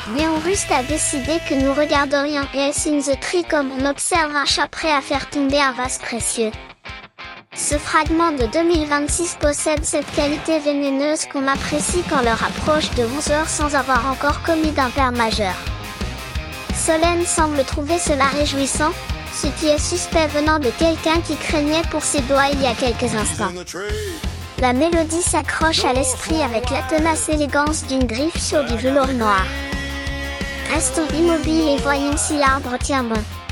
Néorust a décidé que nous regarderions Ace in the Tree comme on observe un chat prêt à faire tomber un vase précieux. Ce fragment de 2026 possède cette qualité vénéneuse qu'on apprécie quand l'heure approche de 11h sans avoir encore commis d'impair majeur. Solène semble trouver cela réjouissant, ce qui est suspect venant de quelqu'un qui craignait pour ses doigts il y a quelques instants. La mélodie s'accroche à l'esprit avec la tenace élégance d'une griffe sur du velours noir. Restons immobiles et voyons si l'arbre tient bon.